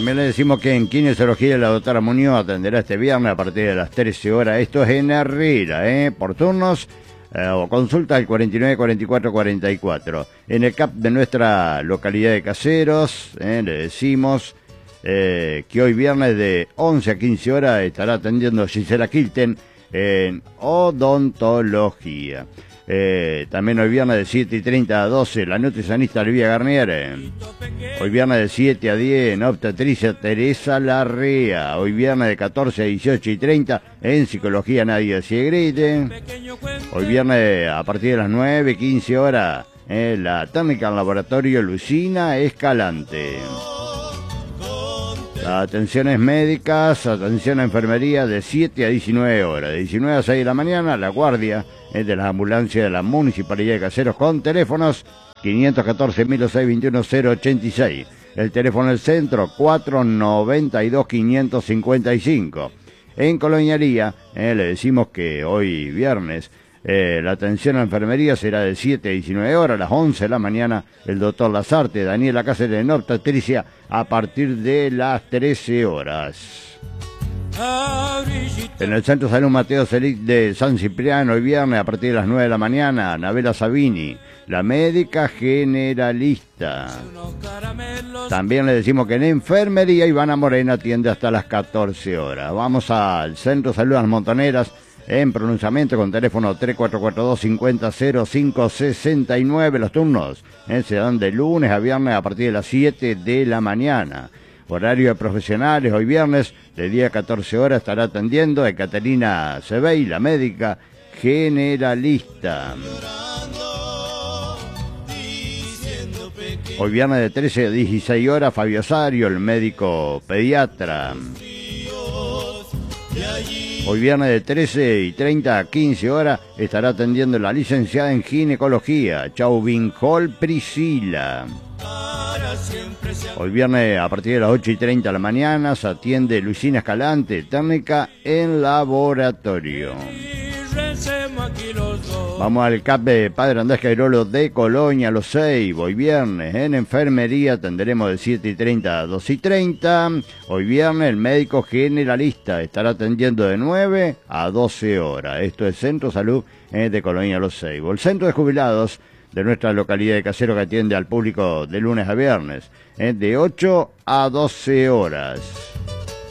También le decimos que en kinesiología la doctora Muñoz atenderá este viernes a partir de las 13 horas. Esto es en Herrera, por turnos o consulta al 49 44 44. En el CAP de nuestra localidad de Caseros, le decimos que hoy viernes de 11 a 15 horas estará atendiendo Gisela Kilten en odontología. También hoy viernes de 7:30 a 12 la nutricionista Olivia Garnier. Hoy viernes de 7 a 10 en obstetricia Teresa Larrea. Hoy viernes de 14 a 18:30 en psicología Nadia Siegrite. Hoy viernes a partir de las 9:15 horas la técnica en laboratorio Lucina Escalante. Atenciones médicas, atención a enfermería de 7 a 19 horas. De 19 a 6 de la mañana, la guardia de las ambulancias de la Municipalidad de Caseros con teléfonos 514-1006-21-086. El teléfono del centro 492-555. En Coloniaría, le decimos que hoy viernes la atención a enfermería será de 7 a 19 horas, a las 11 de la mañana, el doctor Lazarte, Daniela Cáceres en obstetricia, a partir de las 13 horas. En el Centro de Salud Mateo Selic de San Cipriano, hoy viernes, a partir de las 9 de la mañana, Anabela Sabini, la médica generalista. También le decimos que en enfermería Ivana Morena atiende hasta las 14 horas. Vamos al Centro de Salud Las Montoneras, en pronunciamiento con teléfono 3442-500569. Los turnos se dan de lunes a viernes a partir de las 7 de la mañana. Horario de profesionales, hoy viernes de 10 a 14 horas estará atendiendo a Caterina Sebey, la médica generalista. Hoy viernes de 13 a 16 horas Fabio Sario, el médico pediatra. Hoy viernes de 13:30 a 15 horas estará atendiendo la licenciada en ginecología, Chauvin Hall Priscila. Hoy viernes a partir de las 8:30 de la mañana se atiende Lucina Escalante, técnica en laboratorio. Vamos al CAP de Padre Andrés Cairolo de Colonia, Los Seis. Hoy viernes en enfermería atenderemos de 7:30 a 2:30. Hoy viernes el médico generalista estará atendiendo de 9 a 12 horas. Esto es Centro Salud de Colonia, Los Seis. El Centro de Jubilados de nuestra localidad de Caseros, que atiende al público de lunes a viernes, de 8 a 12 horas.